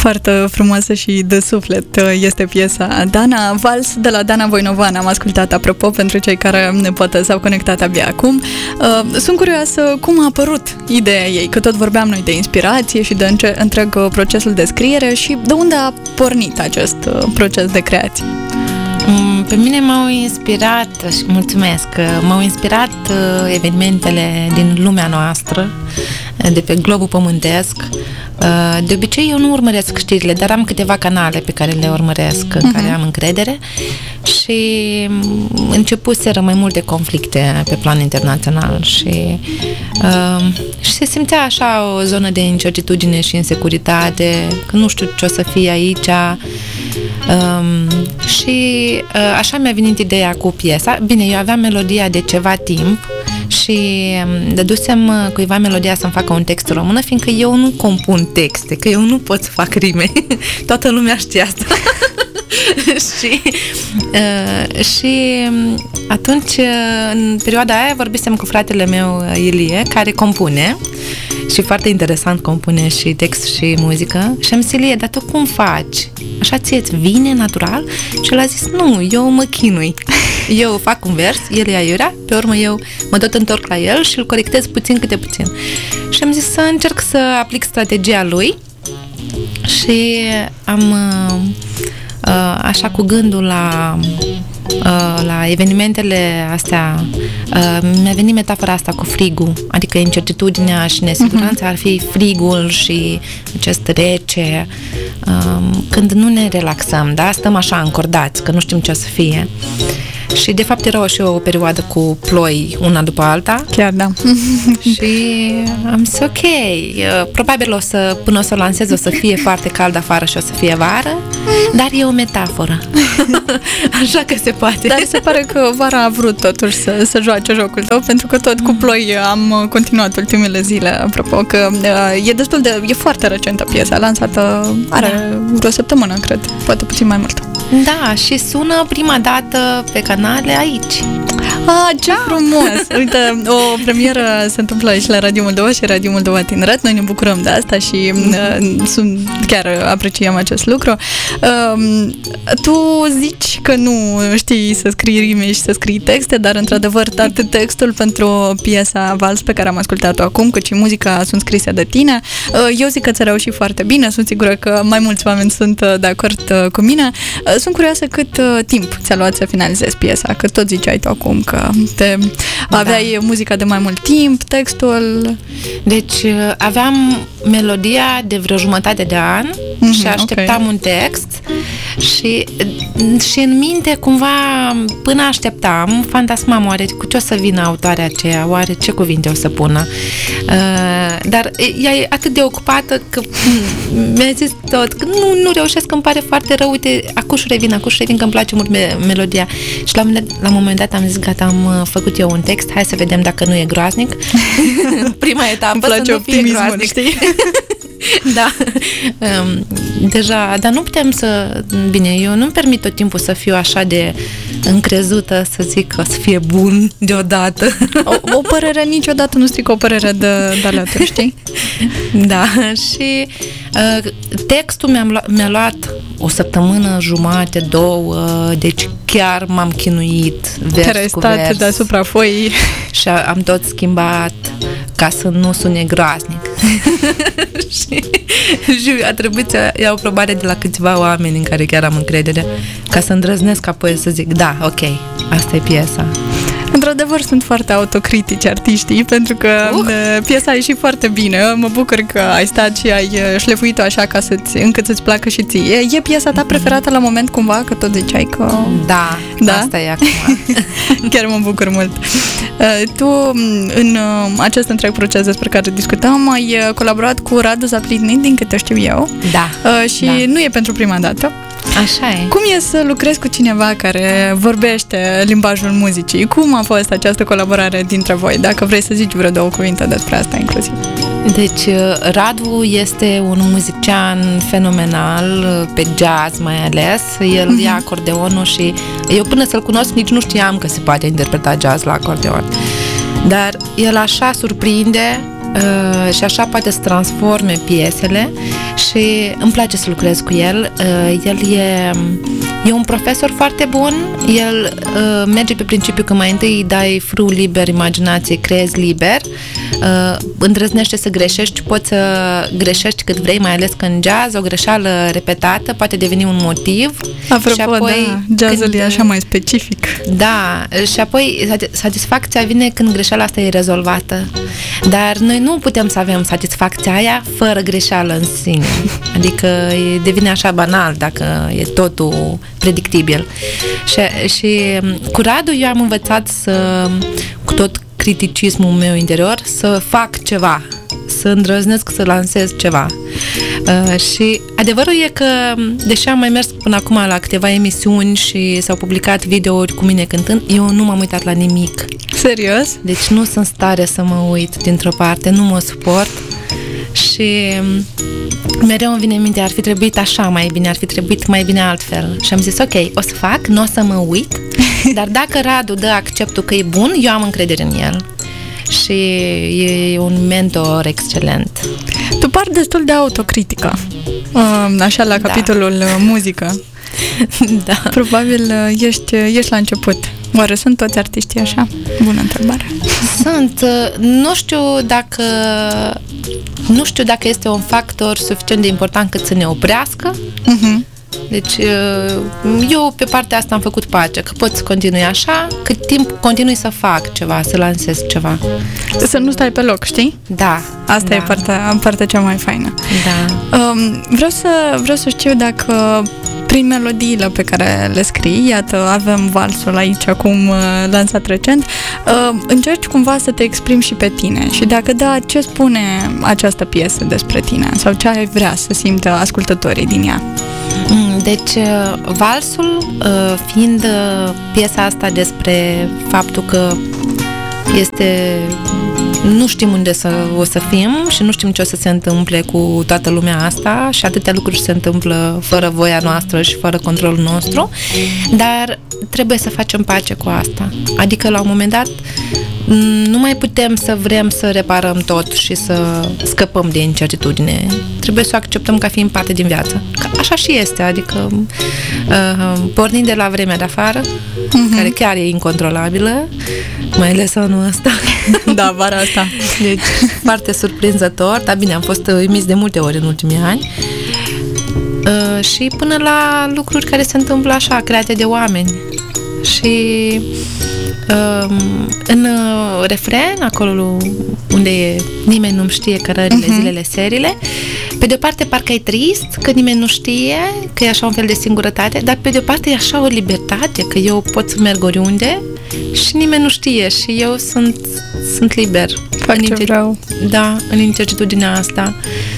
Foarte frumoasă și de suflet este piesa Dana, Vals de la Dana Voinovan. Am ascultat, apropo, pentru cei care poate s-au conectat abia acum. Sunt curioasă cum a apărut ideea ei, că tot vorbeam noi de inspirație și de întreg procesul de scriere și de unde a pornit acest proces de creație. Pe mine m-au inspirat, și mulțumesc, m-au inspirat evenimentele din lumea noastră, de pe globul pământesc. De obicei eu nu urmăresc știrile, dar am câteva canale pe care le urmăresc, în care am încredere, și începuseră mai multe conflicte pe plan internațional și se simțea așa o zonă de incertitudine și insecuritate, că nu știu ce o să fie aici. Și așa mi-a venit ideea cu piesa. Bine, eu aveam melodia de ceva timp și dădusem cuiva melodia să-mi facă un text română, fiindcă eu nu compun texte, că eu nu pot să fac rime. Toată lumea știe asta. și atunci, în perioada aia, vorbisem cu fratele meu, Ilie, care compune și foarte interesant compune și text și muzică, și am zis: Ilie, dar tu cum faci? Așa ție-ți vine natural? Și el a zis: nu, eu mă chinui. Eu fac un vers, el ia iurea, pe urmă eu mă tot întorc la el și îl corectez puțin câte puțin. Și am zis să încerc să aplic strategia lui și am așa cu gândul la evenimentele astea, mi-a venit metafora asta cu frigul, adică incertitudinea și nesiguranța ar fi frigul și acest rece, când nu ne relaxăm, da? Stăm așa încordați, că nu știm ce o să fie. Și de fapt era și o perioadă cu ploi una după alta. Chiar, da. Și am zis ok, probabil până o să o lansez o să fie foarte cald afară și o să fie vară, dar e o metaforă. Așa că se poate. Dar se pare că vara a vrut totuși să joace jocul tău, pentru că tot cu ploi am continuat ultimele zile, apropo, că e foarte recentă piesa, lansată are vreo săptămână, cred, poate puțin mai mult. Da, și sună prima dată pe canale aici. Ce frumos! Uite, o premieră se întâmplă și la Radio Moldova și Radio Moldova Tineret. Noi ne bucurăm de asta și chiar apreciem acest lucru. Tu zici că nu știi să scrii rime și să scrii texte, dar într-adevăr atât textul pentru piesa Vals pe care am ascultat-o acum, cât și muzica sunt scrise de tine. Eu zic că ți-a reușit foarte bine, sunt sigură că mai mulți oameni sunt de acord cu mine. Sunt curioasă cât timp ți-a luat să finalizezi piesa, că tot ziceai tu acum că aveai muzica de mai mult timp, textul. Deci aveam melodia de vreo jumătate de an și așteptam un text și în minte cumva până așteptam fantasmam, oare cu ce o să vină autoarea aceea, oare ce cuvinte o să pună, dar ea e atât de ocupată că mi-a zis tot că nu reușesc, că îmi pare foarte rău, uite, acuși revin că îmi place mult melodia. Și la un moment dat am zis gata, am făcut eu un text, hai să vedem dacă nu e groaznic. Prima etapă să nu fie groaznic, știi? Da. Deja, dar nu putem să... Bine, eu nu-mi permit tot timpul să fiu așa de încrezută, să zic că o să fie bun deodată. O părere niciodată nu strică o părere de alături, știi? Da, și textul mi-a luat o săptămână, jumate, 2, deci chiar m-am chinuit vers cu vers. Deasupra foii. Și am tot schimbat ca să nu sune groaznic. și a trebuit să iau probare de la câțiva oameni în care chiar am încredere, ca să îndrăznesc apoi să zic, da, ok, asta e piesa. Într-adevăr, sunt foarte autocritici artiștii, pentru că piesa a ieșit foarte bine. Mă bucur că ai stat și ai șlefuit-o așa ca încât să-ți placă și ție. E piesa ta preferată la moment cumva? Că tot ziceai că... Da? Asta e acum. Chiar mă bucur mult. Tu, în acest întreg proces despre care discutăm, ai colaborat cu Radu Zaplitnit, din câte știu eu. Da. Și nu e pentru prima dată. Așa e. Cum e să lucrezi cu cineva care vorbește limbajul muzicii? Cum a fost această colaborare dintre voi? Dacă vrei să zici vreo 2 cuvinte despre asta inclusiv. Deci, Radu este un muzician fenomenal, pe jazz mai ales. El ia acordeonul și eu până să-l cunosc nici nu știam că se poate interpreta jazz la acordeon. Dar el așa surprinde și așa poate să transforme piesele și îmi place să lucrez cu el. El e un profesor foarte bun, el merge pe principiu că mai întâi dai frâu liber, imaginație, creezi liber, îndrăznește să greșești, poți să greșești cât vrei, mai ales că în jazz o greșeală repetată poate deveni un motiv. Apropo, și apoi, jazzul e așa mai specific. Da, și apoi satisfacția vine când greșeala asta e rezolvată. Dar noi nu putem să avem satisfacția aia fără greșeală în sine. Adică devine așa banal dacă e totul predictibil. Și cu Radu eu am învățat cu tot criticismul meu interior, să fac ceva, să îndrăznesc să lansez ceva. Și adevărul e că, deși am mai mers până acum la câteva emisiuni și s-au publicat videouri cu mine cântând, eu nu m-am uitat la nimic. Serios? Deci nu sunt în stare să mă uit dintr-o parte, nu mă suport și mereu îmi vine în minte, ar fi trebuit așa mai bine, ar fi trebuit mai bine altfel. Și am zis, ok, o să fac, nu o să mă uit, dar dacă Radu dă acceptul că e bun, eu am încredere în el. Și e un mentor excelent. Tu pari destul de autocritică, așa la capitolul muzică. Da. Probabil ești la început. Oare sunt toți artiștii așa? Bună întrebare. Sunt. Nu știu dacă este un factor suficient de important cât să ne oprească. Deci eu pe partea asta am făcut pace, că pot să continui așa, cât timp continui să fac ceva, să lansez ceva. Să nu stai pe loc, știi? Da. Asta e partea cea mai faină. Da. Vreau să știu dacă prin melodiile pe care le scrii, iată, avem valsul aici acum lansat recent, încerci cumva să te exprimi și pe tine și dacă da, ce spune această piesă despre tine sau ce ai vrea să simtă ascultătorii din ea? Deci, valsul fiind piesa asta despre faptul că nu știm unde o să fim și nu știm ce o să se întâmple cu toată lumea asta și atâtea lucruri se întâmplă fără voia noastră și fără controlul nostru, dar trebuie să facem pace cu asta. Adică, la un moment dat, nu mai putem să vrem să reparăm tot și să scăpăm de incertitudine. Trebuie să o acceptăm ca fiind parte din viață. Că așa și este, adică pornind de la vremea de afară, care chiar e incontrolabilă, mai ales anul ăsta. Da, vara asta. Deci, foarte surprinzător, dar bine, am fost uimiți de multe ori în ultimii ani. Și până la lucruri care se întâmplă așa, create de oameni. Și în refren, acolo unde nimeni nu știe cărările, zilele, serile, pe de o parte parcă e trist că nimeni nu știe, că e așa un fel de singurătate, dar pe de o parte e așa o libertate, că eu pot să merg oriunde și nimeni nu știe și eu sunt liber. Fac ce vreau. Da, în incertitudinea asta.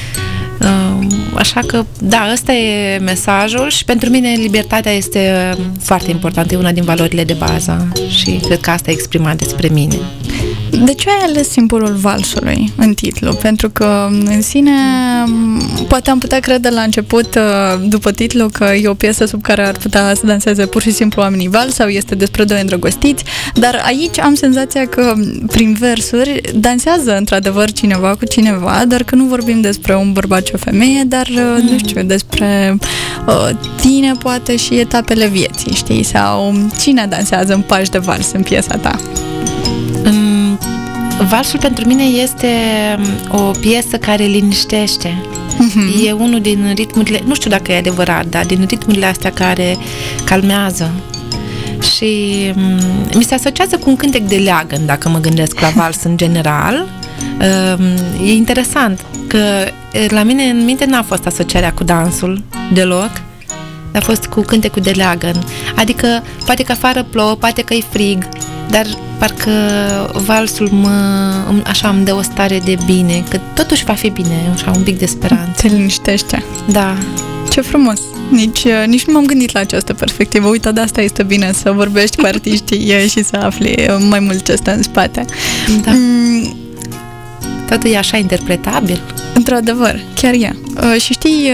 Așa că, da, ăsta e mesajul și pentru mine libertatea este foarte importantă, e una din valorile de bază și cred că asta e exprimat despre mine. De ce ai ales simbolul valsului în titlu? Pentru că în sine poate am putea crede la început, după titlu, că e o piesă sub care ar putea să danseze pur și simplu oamenii vals sau este despre doi îndrăgostiți, dar aici am senzația că prin versuri dansează într-adevăr cineva cu cineva, dar că nu vorbim despre un bărbat și o femeie, dar nu știu, despre tine poate și etapele vieții, știi? Sau cine dansează în pași de vals în piesa ta? Valsul pentru mine este o piesă care liniștește. E unul din ritmurile, nu știu dacă e adevărat, dar din ritmurile astea care calmează. Și mi se asociază cu un cântec de leagăn, dacă mă gândesc la vals în general. E interesant că la mine în minte n-a fost asocierea cu dansul deloc, a fost cu cântecul de leagăn. Adică poate că afară plouă, poate că e frig, dar parcă valsul așa îmi dă o stare de bine, că totuși va fi bine, așa un pic de speranță. Te liniștește. Da. Ce frumos! Nici nu m-am gândit la această perspectivă. Uite, de asta este bine să vorbești cu artiștii și să afli mai mult ce stă în spate. Da. Totul e așa interpretabil. Într-adevăr, chiar e. Și știi,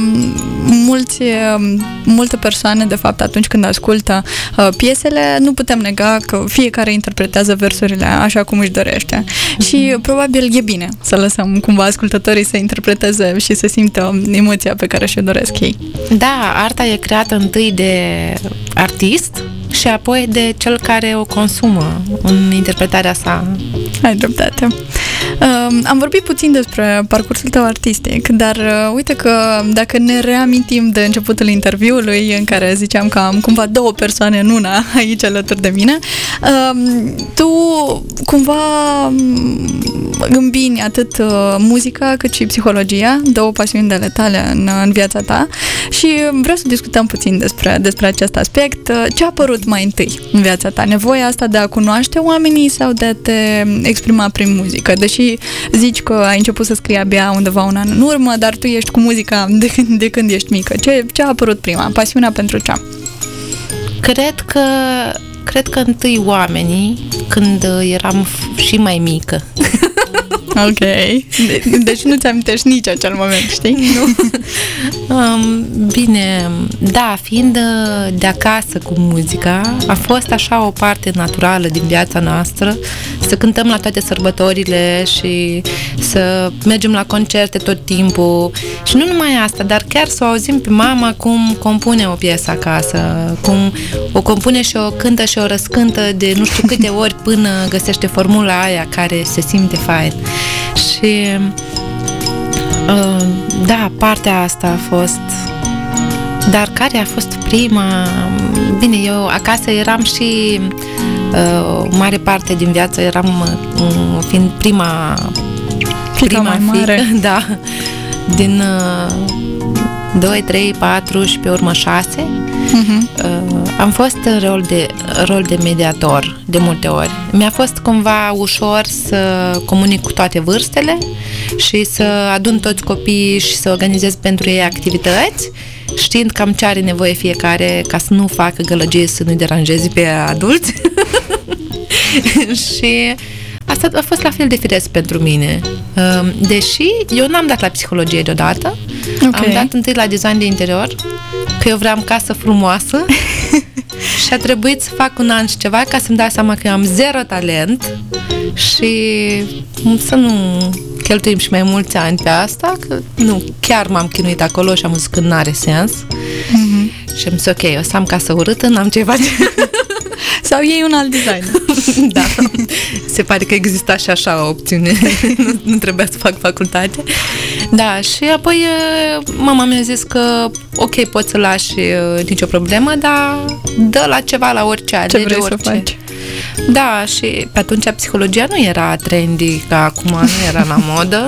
multe persoane, de fapt, atunci când ascultă piesele, nu putem nega că fiecare interpretează versurile așa cum își dorește. Și probabil e bine să lăsăm cumva ascultătorii să interpreteze și să simtă emoția pe care și-o doresc ei. Da, arta e creată întâi de artist și apoi de cel care o consumă în interpretarea sa. Ai dreptate. Am vorbit puțin despre parcursul tău artistic, dar uite că dacă ne reamintim de începutul interviului în care ziceam că am cumva două persoane în una aici alături de mine, tu cumva îmbini atât muzica cât și psihologia, două pasiuni de ale tale în viața ta, și vreau să discutăm puțin despre acest aspect. Ce a apărut mai întâi în viața ta? Nevoia asta de a cunoaște oamenii sau de a te exprima prin muzică? Deși zici că ai început să scrii abia undeva un an în urmă, dar tu ești cu muzica de când ești mică. Ce a apărut prima? Pasiunea pentru ce? Cred că întâi oamenii, când eram și mai mică. Ok. Deci nu ți-amintești nici acel moment, știi? Nu. Bine, da, fiind de acasă cu muzica, a fost așa o parte naturală din viața noastră, să cântăm la toate sărbătorile și să mergem la concerte tot timpul. Și nu numai asta, dar chiar să o auzim pe mama cum compune o piesă acasă, cum o compune și o cântă și o răscântă de nu știu câte ori până găsește formula aia care se simte fain. Și da, partea asta a fost. Dar care a fost prima? Bine, eu acasă eram și mare parte din viață eram fiind prima fiică, da, din 2, 3, 4 și pe urmă 6. Am fost în rol de mediator de multe ori. Mi-a fost cumva ușor să comunic cu toate vârstele și să adun toți copiii și să organizez pentru ei activități, știind cam ce are nevoie fiecare ca să nu facă gălăgie, să nu-i deranjeze pe adulți. Și asta a fost la fel de firesc pentru mine. Deși eu n-am dat la psihologie deodată, am dat întâi la design de interior, că eu vreau casă frumoasă și a trebuit să fac un an și ceva ca să-mi dau seama că eu am zero talent și să nu cheltuim și mai mulți ani pe asta, că nu, chiar m-am chinuit acolo și am zis că n-are sens. Și am zis, ok, o să am casă urâtă, n-am ce face. Sau iei un alt design. Da, se pare că exista și așa o opțiune. Nu trebuia să fac facultate. Da, și apoi mama mi-a zis că ok, poți să lași nicio problemă, dar dă la ceva, la orice, ce vrei să faci. Da, și pe atunci psihologia nu era trendy ca acum, nu era la modă.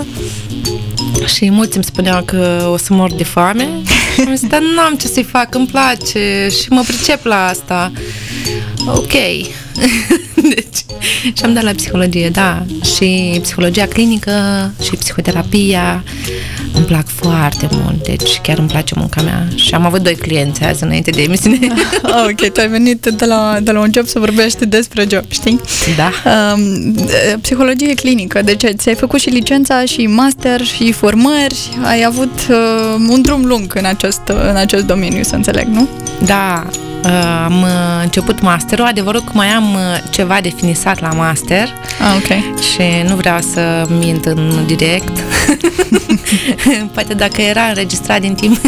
Și mulți îmi spuneau că o să mor de foame. Și am zis, dar n-am ce să-i fac, îmi place și mă pricep la asta. Ok. Deci, și am dat la psihologie, da. Și psihologia clinică și psihoterapia îmi plac foarte mult. Deci chiar îmi place munca mea. Și am avut 2 clienți azi înainte de emisiune. Ok, tu ai venit de la un job să vorbești despre job, știi? Da. Psihologie clinică, deci ți-ai făcut și licența și master și formări. Ai avut un drum lung în acest domeniu, să înțeleg, nu? Da. Am început masterul, adevărul că mai am ceva de finisat la master. Ok. Și nu vreau să mint în direct. Poate dacă era înregistrat din timp.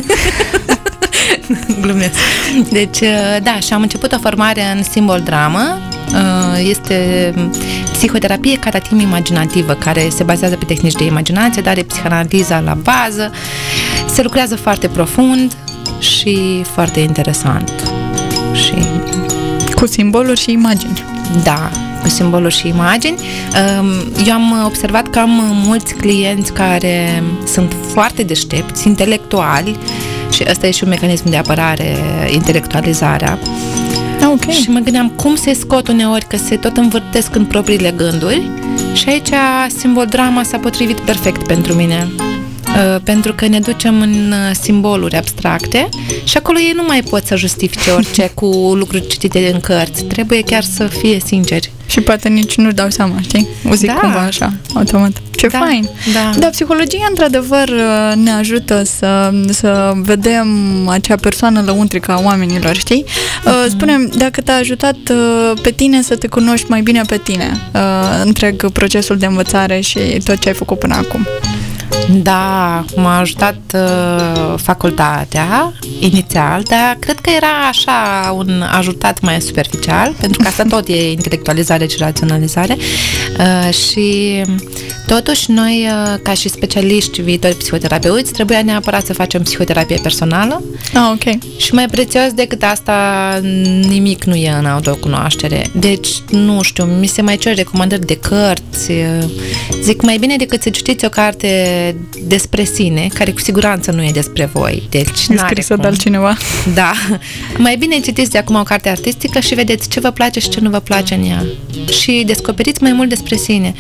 Glumesc. Deci, da, și am început o formare în simbol dramă. Este psihoterapie ca timp imaginativă, care se bazează pe tehnici de imaginație, dar are psihanaliza la bază. Se lucrează foarte profund și foarte interesant. Și cu simboluri și imagini. Da, cu simboluri și imagini. Eu am observat că am mulți clienți care sunt foarte deștepți, intelectuali, și ăsta e și un mecanism de apărare, intelectualizarea. Okay. Și mă gândeam cum se scot uneori, că se tot învârtesc în propriile gânduri, și aici simbol drama s-a potrivit perfect pentru mine. pentru că ne ducem în simboluri abstracte și acolo ei nu mai pot să justifice orice cu lucruri citite în cărți. Trebuie chiar să fie sinceri. Și poate nici nu dau seama, știi? O zic cumva așa, automat. Ce fain! Da. Dar psihologia, într-adevăr, ne ajută să vedem acea persoană lăuntrică a oamenilor, știi? Spune-mi, dacă te-a ajutat pe tine să te cunoști mai bine pe tine, întreg procesul de învățare și tot ce ai făcut până acum. Da, m-a ajutat facultatea inițial, dar cred că era așa un ajutat mai superficial, pentru că asta tot e intelectualizare și raționalizare și totuși noi, ca și specialiști viitori psihoterapeuți, trebuia neapărat să facem psihoterapie personală. Ok. Și mai prețios decât asta, nimic nu e în autocunoaștere. Deci, nu știu, mi se mai cer recomandări de cărți. Zic, mai bine decât să citiți o carte despre sine, care cu siguranță nu e despre voi. Deci, e scrisă de altcineva. Da. Mai bine citiți de acum o carte artistică și vedeți ce vă place și ce nu vă place în ea. Și descoperiți mai mult despre sine.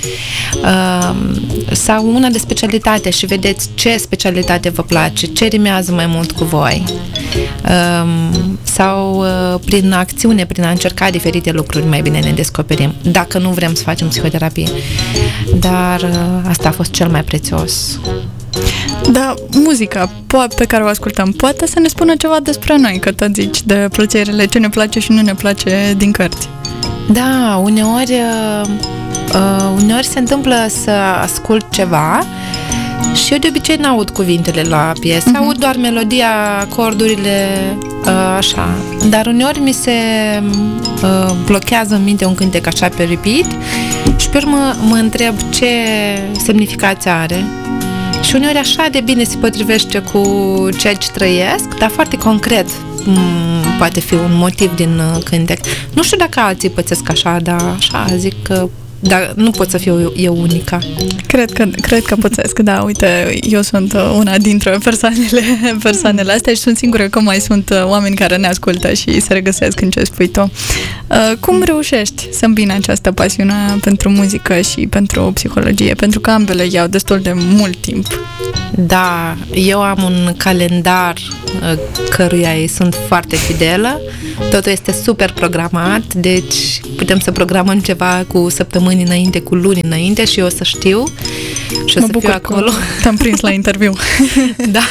Sau una de specialitate și vedeți ce specialitate vă place, ce rimează mai mult cu voi. Sau prin acțiune, prin a încerca diferite lucruri, mai bine ne descoperim, dacă nu vrem să facem psihoterapie. Dar asta a fost cel mai prețios. Da, muzica pe care o ascultăm poate să ne spună ceva despre noi, că tot zici de plăcerile, ce ne place și nu ne place din cărți. Da, uneori se întâmplă să ascult ceva și eu de obicei n-aud cuvintele la piesă, aud doar melodia, acordurile, așa. Dar uneori mi se blochează în minte un cântec așa pe repeat și pe urmă mă întreb ce semnificație are. Și uneori așa de bine se potrivește cu ceea ce trăiesc, dar foarte concret poate fi un motiv din cântec. Nu știu dacă alții pățesc așa, dar așa zic că dar nu pot să fiu eu unica. Cred că pățesc, da, uite, eu sunt una dintre persoanele astea și sunt sigură că mai sunt oameni care ne ascultă și se regăsesc în ce spui tu. Cum reușești să îmbini această pasiune pentru muzică și pentru psihologie? Pentru că ambele iau destul de mult timp. Da, eu am un calendar căruia îi sunt foarte fidelă. Totul este super programat, deci putem să programăm ceva cu săptămâni înainte, cu luni înainte și eu o să știu și o să fiu acolo. Te-am prins la interviu. Da.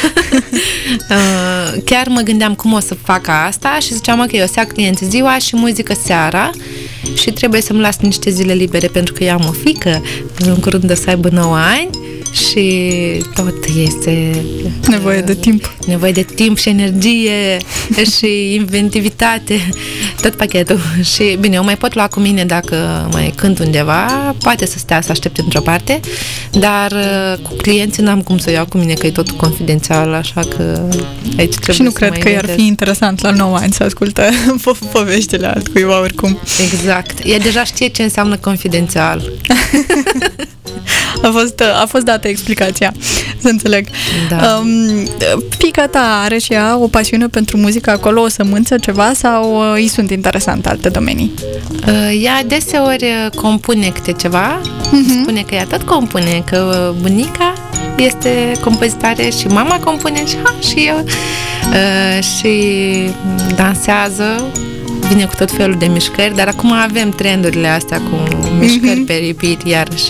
Chiar mă gândeam cum o să fac asta și ziceam că eu o să ia clienți ziua și muzică seara și trebuie să-mi las niște zile libere pentru că eu am o fiică, în curând o să aibă 9 ani și tot este nevoie de timp. Nevoie de timp și energie și inventivitate, tot pachetul. Și bine, eu mai pot lua cu mine dacă mai cânt undeva, poate să stea să aștept într-o parte, dar cu clienții n-am cum să o iau cu mine, că e tot confidențial, așa că aici trebuie și nu cred că i-ar fi interesant la 9 ani să asculte poveștile altcuiva oricum. Exact. Ea deja știe ce înseamnă confidențial. A fost dată explicația, să înțeleg. Da. Fiica ta are și ea o pasiune pentru muzică acolo, o sămânță, ceva, sau îi sunt interesante alte domenii? Ea deseori compune câte ceva, spune că ea tot compune, că bunica este compozitoare și mama compune și eu și dansează, vine cu tot felul de mișcări, dar acum avem trendurile astea cu mișcări pe repeat, iarăși.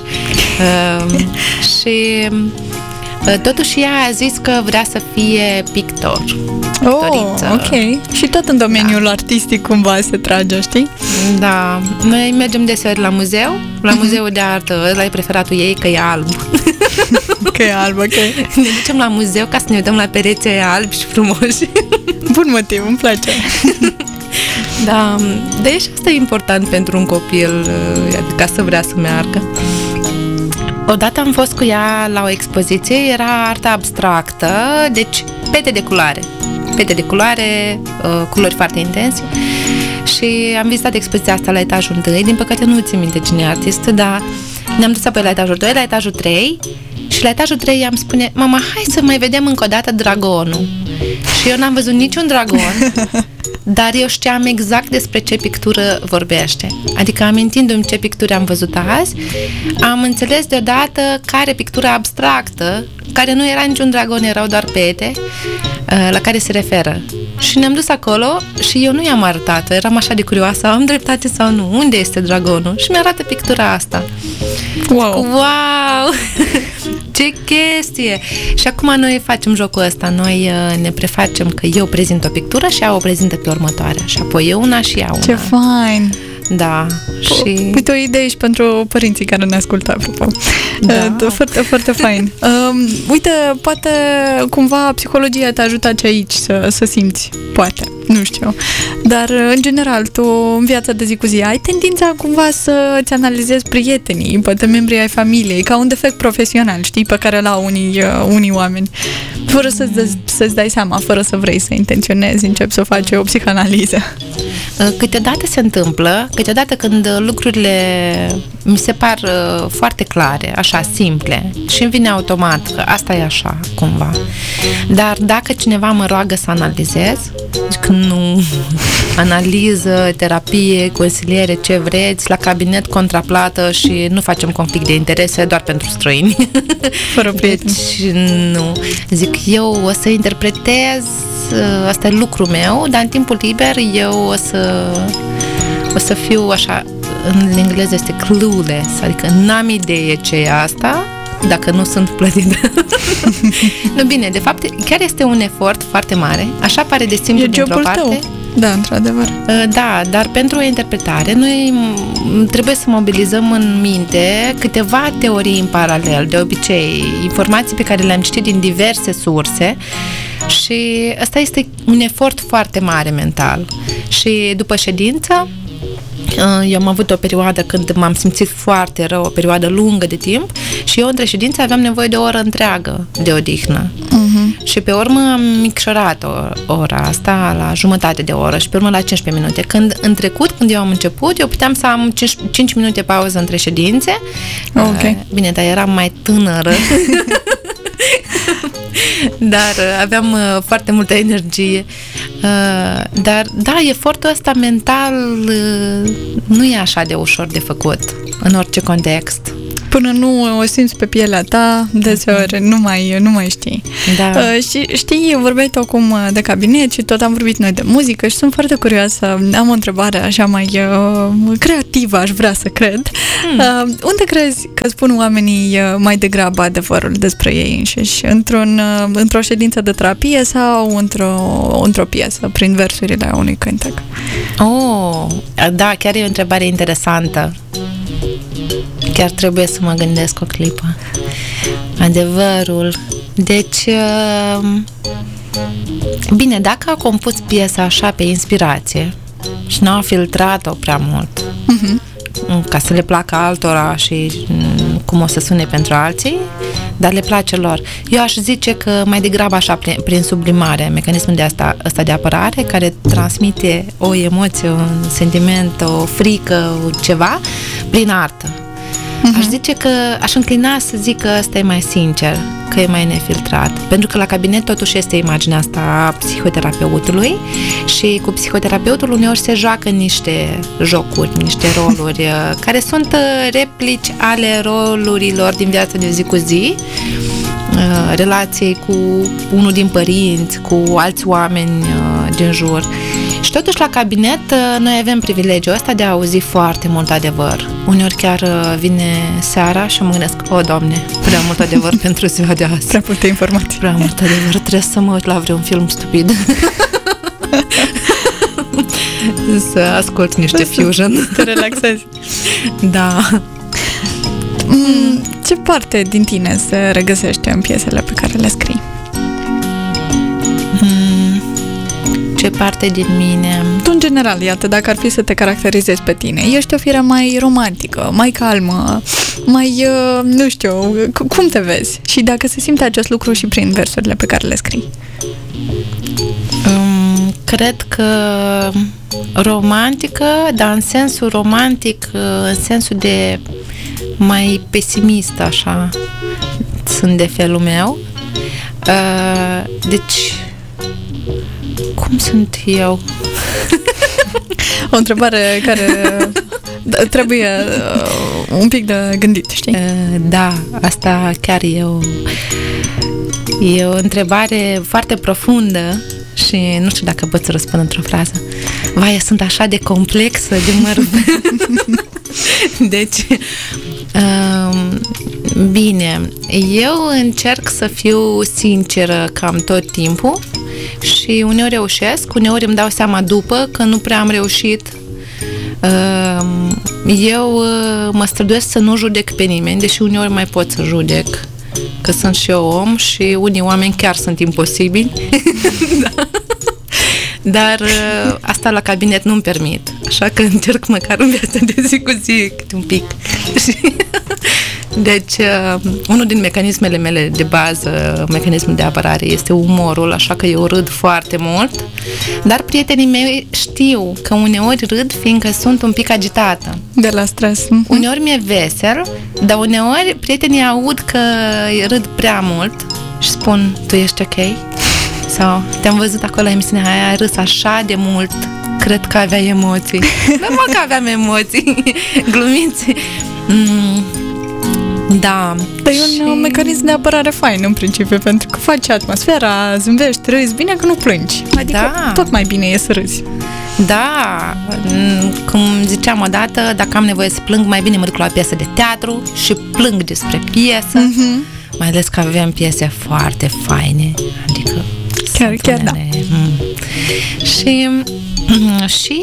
Și totuși ea a zis că vrea să fie pictor. Ok. Și tot în domeniul artistic cumva se trage, știi? Da. Noi mergem deseori la muzeu, la muzeul de artă, ăla e preferatul ei, că e alb. Că e alb, ok. Ne ducem la muzeu ca să ne uităm la pereții albi și frumoși. Bun motiv, îmi place. Da, dar și asta e important pentru un copil, ca să vrea să meargă. Odată am fost cu ea la o expoziție, era artă abstractă, deci pete de culoare, culori foarte intense și am vizitat expoziția asta la etajul 1, din păcate nu țin minte cine e artistă, dar ne-am dus apoi la etajul 2, la etajul 3 și la etajul 3 i-am spune, mama, hai să mai vedem încă o dată dragonul. Și eu n-am văzut niciun dragon, dar eu știam exact despre ce pictură vorbește. Adică, amintindu-mi ce pictură am văzut azi, am înțeles deodată care pictură abstractă, care nu era niciun dragon, erau doar pete la care se referă. Și ne-am dus acolo și eu nu i-am arătat, eram așa de curioasă, am dreptate sau nu, unde este dragonul? Și mi-arată pictura asta. Wow! Wow! Ce chestie! Și acum noi facem jocul ăsta, noi ne prefacem că eu prezint o pictură și ea o prezintă pe următoarea și apoi eu una și ea una. Ce fain! Da. Și... Uite, o idee și pentru părinții care ne ascultă, apropo. Da. Foarte, foarte fain. Uite, poate cumva psihologia te-a ajutat și aici să simți, poate, nu știu. Dar, în general, tu în viața de zi cu zi ai tendința cumva să-ți analizezi prietenii, poate membrii ai familiei, ca un defect profesional, știi, pe care l-au unii oameni. Fără să-ți dai seama, fără să vrei să intenționezi, începi să faci o psihanaliză. Câteodată se întâmplă, câteodată când lucrurile mi se par foarte clare, așa, simple, și îmi vine automat că asta e așa, cumva. Dar dacă cineva mă roagă să analizez, zic nu, analiză, terapie, consiliere, ce vreți, la cabinet contraplată și nu facem conflict de interese doar pentru străini. Fără prieteni. Deci, nu. Zic, eu o să interpretez, asta e lucrul meu, dar în timpul liber eu o să fiu așa, în engleză este clueless, adică n-am idee ce e asta, dacă nu sunt plătită. Nu, bine, de fapt, chiar este un efort foarte mare, așa pare de simplu dintr-o parte. Tău. Da, într-adevăr. Da, dar pentru o interpretare noi trebuie să mobilizăm în minte câteva teorii în paralel, de obicei, informații pe care le-am citit din diverse surse și asta este un efort foarte mare mental. Și după ședință, eu am avut o perioadă când m-am simțit foarte rău, o perioadă lungă de timp și eu între ședințe aveam nevoie de o oră întreagă de odihnă. Și pe urmă am micșorat ora asta la jumătate de oră și pe urmă la 15 minute. Când în trecut, când eu am început, eu puteam să am 5 minute pauză între ședințe. Ok. Bine, dar eram mai tânără. Dar aveam foarte multă energie. Dar, da, efortul ăsta mental nu e așa de ușor de făcut în orice context. Până nu o simți pe pielea ta, deseori nu mai știi. Da. Și știi, vorbeai tu acum de cabinet și tot am vorbit noi de muzică și sunt foarte curioasă. Am o întrebare așa mai creativă, aș vrea să cred. Unde crezi că spun oamenii mai degrabă adevărul despre ei înșiși? Într-o ședință de terapie sau într-o piesă, prin versurile unui cântec? Oh, da, chiar e o întrebare interesantă. Chiar trebuie să mă gândesc o clipă. Adevărul. Deci, bine, dacă a compus piesa așa pe inspirație și n-a filtrat-o prea mult, ca să le placă altora și cum o să sune pentru alții, dar le place lor. Eu aș zice că mai degrabă așa prin sublimare, mecanismul ăsta de apărare care transmite o emoție, un sentiment, o frică, ceva, prin artă. Aș zice că aș înclina să zic că ăsta e mai sincer, că e mai nefiltrat. Pentru că la cabinet totuși este imaginea asta a psihoterapeutului și cu psihoterapeutul uneori se joacă niște jocuri, niște roluri care sunt replici ale rolurilor din viața de zi cu zi, relației cu unul din părinți, cu alți oameni din jur. Și totuși la cabinet noi avem privilegiul ăsta de a auzi foarte mult adevăr. Uneori chiar vine seara și mă gândesc, o, Doamne, prea mult adevăr pentru ziua de azi. Prea multe informații. Prea mult adevăr, trebuie să mă uit la vreun film stupid. Să ascult niște fusion. Te relaxezi. Da. Ce parte din tine se regăsește în piesele pe care le scrii? Ce parte din mine? Tu, în general, iată, dacă ar fi să te caracterizezi pe tine, ești o fire mai romantică, mai calmă, mai, nu știu, cum te vezi? Și dacă se simte acest lucru și prin versurile pe care le scrii? Cred că romantică, dar în sensul romantic, în sensul de mai pesimist, așa, sunt de felul meu. Deci, cum sunt eu? O întrebare care trebuie un pic de gândit, știi? Da, asta chiar e o întrebare foarte profundă și nu știu dacă pot să răspund într-o frază. Vai, eu sunt așa de complexă, de mărunt. Deci, bine, eu încerc să fiu sinceră cam tot timpul și uneori reușesc, uneori îmi dau seama după că nu prea am reușit. Eu mă străduiesc să nu judec pe nimeni, deși uneori mai pot să judec, că sunt și eu om și unii oameni chiar sunt imposibili. Da. Dar asta la cabinet nu-mi permit, așa că încerc măcar în viața de zi cu zi câte un pic. Deci, unul din mecanismele mele de bază, mecanismul de apărare, este umorul, așa că eu râd foarte mult, dar prietenii mei știu că uneori râd fiindcă sunt un pic agitată. De la stres. Uneori mi-e vesel, dar uneori prietenii aud că râd prea mult și spun, tu ești ok? Sau, te-am văzut acolo la emisiunea aia, ai râs așa de mult, cred că aveai emoții. Normal că aveam emoții, glumiți. Da. Dar e un mecanism de apărare fain în principiu, pentru că faci atmosfera, zâmbești, râzi, bine că nu plângi. Adică tot mai bine e să râzi. Da, cum ziceam odată, dacă am nevoie să plâng, mai bine mă duc la o piesă de teatru și plâng despre piesă, mai ales că avem piese foarte faine, adică chiar da. Și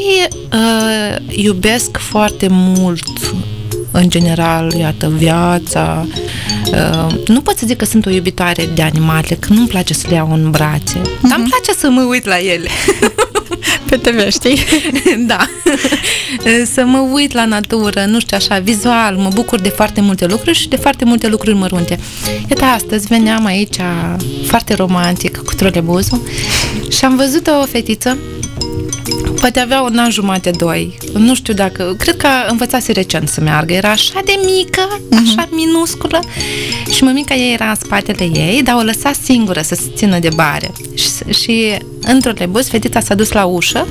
iubesc foarte mult în general, iată, viața. Nu pot să zic că sunt o iubitoare de animale, că nu-mi place să le iau în brațe, dar îmi place să mă uit la ele. Pe TV, știi? Da. Să mă uit la natură, nu știu, așa, vizual, mă bucur de foarte multe lucruri și de foarte multe lucruri mărunte. Iată, astăzi veneam aici foarte romantic cu trolebuzul și am văzut o fetiță, poate avea un an jumate, 2. Nu știu dacă, cred că învățase recent să meargă. Era așa de mică, așa minusculă și mămica ei era în spatele ei, dar o lăsa singură să se țină de bare. Și într-un trolebuz, fetița s-a dus la ușă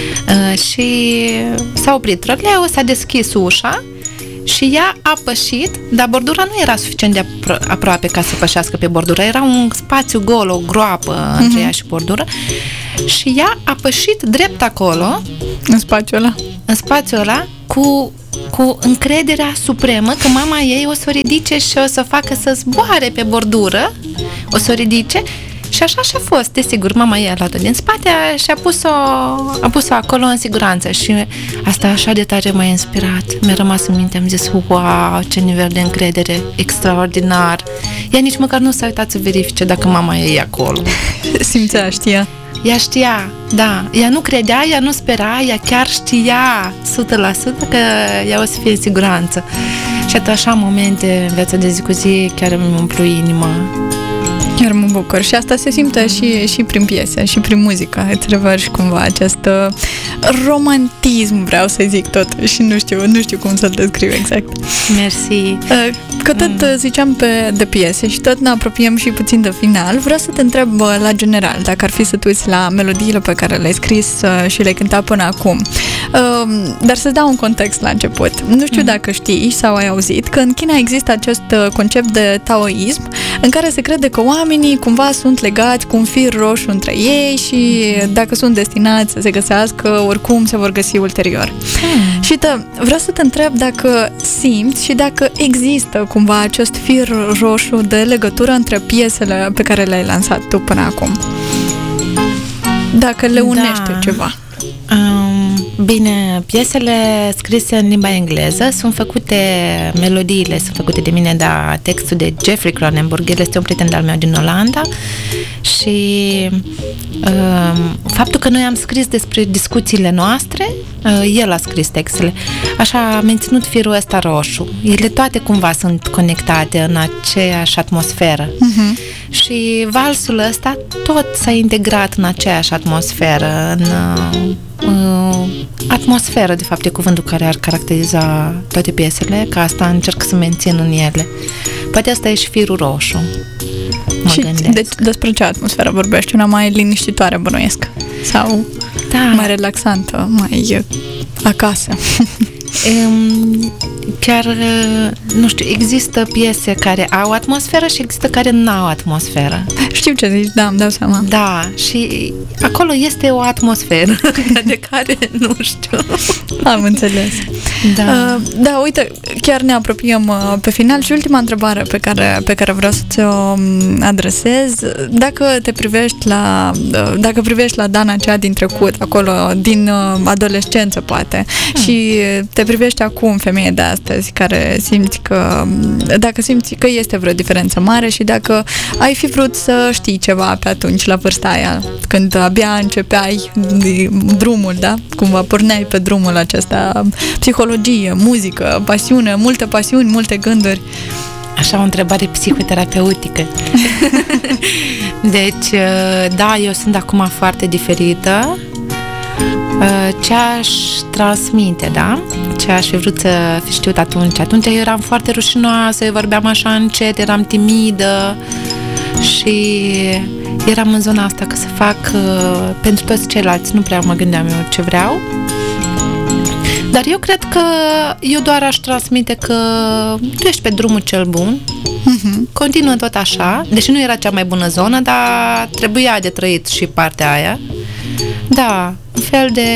și s-a oprit troleul, s-a deschis ușa și ea a pășit, dar bordura nu era suficient de aproape ca să pășească pe bordură. Era un spațiu gol, o groapă între ea și bordură. Și ea a pășit drept acolo, în spațiul ăla, cu încrederea supremă că mama ei o să o ridice și o să o facă să zboare pe bordură, o să o ridice. Și așa și-a fost, desigur, mama ei a luat-o din spate și a pus-o acolo în siguranță și asta așa de tare m-a inspirat. Mi-a rămas în minte, am zis, wow, ce nivel de încredere, extraordinar. Ea nici măcar nu s-a uitat să verifice dacă mama ei e acolo. Simțea, știa. Ea știa, da. Ea nu credea, ea nu spera, ea chiar știa 100% că ea o să fie în siguranță. Și atât așa momente în viața de zi cu zi chiar îmi umplu inima. Chiar mă bucur. Și asta se simte și prin piese, și prin muzică. Îți revărși cumva acest romantism, vreau să zic totuși. Nu știu cum să-l descriu exact. Mersi. Că tot ziceam de piese și tot ne apropiem și puțin de final. Vreau să te întreb la general, dacă ar fi să te uiți la melodiile pe care le-ai scris și le-ai cântat până acum. Dar să dau un context la început. Nu știu dacă știi sau ai auzit că în China există acest concept de taoism în care se crede că oamenii cumva sunt legați cu un fir roșu între ei și dacă sunt destinați să se găsească, oricum se vor găsi ulterior. Și vreau să te întreb dacă simți și dacă există cumva acest fir roșu de legătură între piesele pe care le-ai lansat tu până acum. Dacă le unește ceva. Bine, piesele scrise în limba engleză sunt făcute, melodiile sunt făcute de mine, dar textul de Jeffrey Cronenberg, el este un prieten de-al meu din Olanda și faptul că noi am scris despre discuțiile noastre, el a scris textele, așa a menținut firul ăsta roșu. Ele toate cumva sunt conectate în aceeași atmosferă. Și valsul ăsta tot s-a integrat în aceeași atmosferă, în atmosferă, de fapt, e cuvântul care ar caracteriza toate piesele, că asta încerc să mențin în ele. Poate asta e și firul roșu, mă gândesc. Despre ce atmosferă vorbești? Una mai liniștitoare, bănuiesc? Sau mai relaxantă, mai acasă? Chiar, nu știu, există piese care au atmosferă și există care nu au atmosferă. Știu ce zici, da, îmi dau seama. Da, și acolo este o atmosferă de care nu știu. Am înțeles. Da, uite, chiar ne apropiem pe final și ultima întrebare pe care vreau să ți-o adresez. Dacă privești la Dana cea din trecut, acolo, din adolescență, poate, și te privești acum, femeie de astăzi, care simți că este vreo diferență mare și dacă ai fi vrut să știi ceva pe atunci, la vârsta aia, când abia începeai drumul, da? Cumva porneai pe drumul acesta, psihologie, muzică, pasiune, multe pasiuni, multe gânduri. Așa o întrebare psihoterapeutică. Deci, da, eu sunt acum foarte diferită. Ce aș transmite, da? Ce aș fi vrut să fi știut atunci? Atunci eu eram foarte rușinoasă, eu vorbeam așa încet, eram timidă și eram în zona asta că să fac pentru toți ceilalți. Nu prea mă gândeam eu ce vreau. Dar eu cred că eu doar aș transmite că tu ești pe drumul cel bun, continuă tot așa, deși nu era cea mai bună zonă, dar trebuia de trăit și partea aia. Da, un fel de...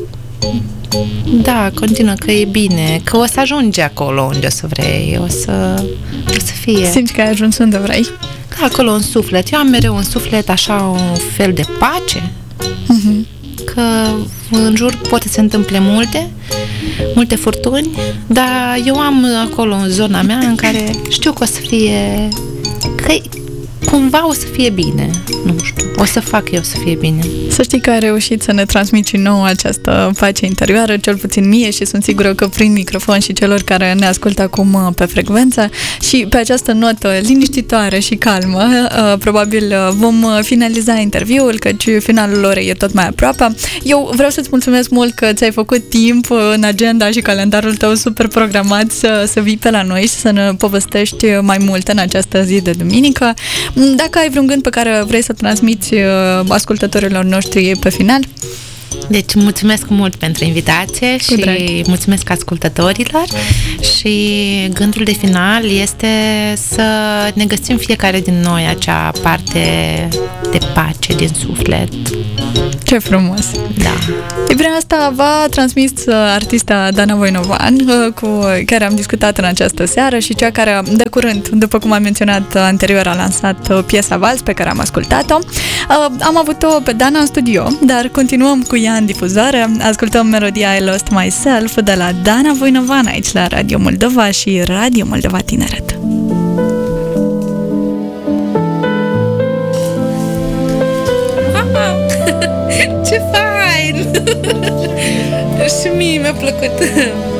Da, continuă, că e bine, că o să ajungi acolo unde o să vrei, o să fie. Simți că ai ajuns unde vrei? Da, acolo în suflet. Eu am mereu în suflet așa un fel de pace, că în jur poate se întâmple multe furtuni, dar eu am acolo în zona mea în care știu că o să fie, că cumva o să fie bine, nu știu, o să fac eu să fie bine. Să știi că ai reușit să ne transmiți și nouă această pace interioară, cel puțin mie, și sunt sigură că prin microfon și celor care ne ascultă acum pe frecvență. Și pe această notă liniștitoare și calmă, probabil vom finaliza interviul, căci finalul orei e tot mai aproape. Eu vreau să-ți mulțumesc mult că ți-ai făcut timp în agenda și calendarul tău super programat să vii pe la noi și să ne povestești mai multe în această zi de duminică. Dacă ai vreun gând pe care vrei să transmiți ascultătorilor noștri pe final? Deci mulțumesc mult pentru invitație și mulțumesc ascultătorilor și gândul de final este să ne găsim fiecare din noi acea parte de pace din suflet. Ce frumos! Da. E prin asta v-a transmis artista Dana Voinovan, cu care am discutat în această seară și cea care de curând, după cum am menționat anterior, a lansat piesa Vals pe care am ascultat-o. Am avut-o pe Dana în studio, dar continuăm cu ea în difuzoare. Ascultăm melodia I Lost Myself de la Dana Voinovan aici la Radio Moldova și Radio Moldova Tineret. Ce fain! Și mie mi-a plăcut.